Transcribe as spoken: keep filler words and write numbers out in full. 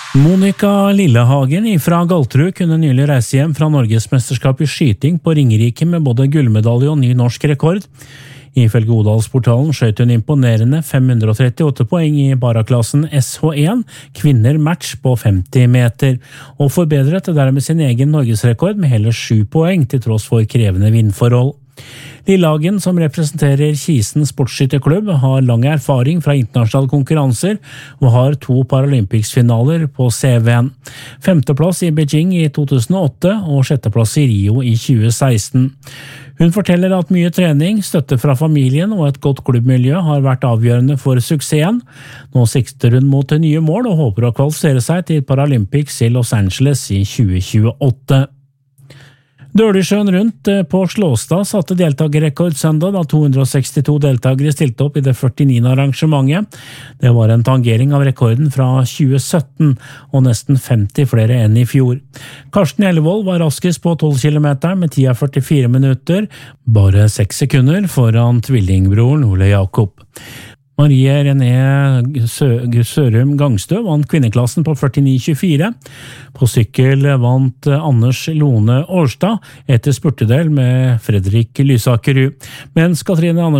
Monica Lillehagen fra Galterud kunne nylig reise hjem fra Norgesmesterskap i skyting på Ringerike med både gullmedalje og ny norsk rekord. Ifølge Odalsportalen skjøt hun imponerende fem hundre trettiåtte poeng i baraklassen S H en, kvinner match på femti meter, og forbedret dermed sin egen norgesrekord med hele sju poeng til tross for krevende vindforhold. Lillehagen, som representerer Kisen sportsskytterklubb, har lang erfaring fra internasjonale konkurranser og har to Paralympics-finaler på C V-en. Femteplass i Beijing i to tusen og åtte og sjetteplass i Rio i tjue seksten. Hun forteller at mye trening, støtte fra familien og et godt klubbmiljø har vært avgjørende for suksessen. Nå sikter hun mot nye mål og håper å kvalifisere seg til Paralympics i Los Angeles i tjue tjueåtte. Dølesjøen rundt på Slåstad satte deltagerrekord søndag da to hundre sekstito deltagere stilte opp i det førtiniende arrangementet. Det var en tangering av rekorden fra tjue sytten og nesten femti flere enn i fjor. Karsten Ellevold var raskest på tolv kilometer med tida førtifire minutter, bare seks sekunder foran tvillingbroren Ole Jakob. Marie René Sørum Gangstø vant kvinneklassen på førtini tjuefire. På sykkel vant Anders Lone Årstad etter spurtedel med Fredrik Lysakerud, mens Katrine Andersen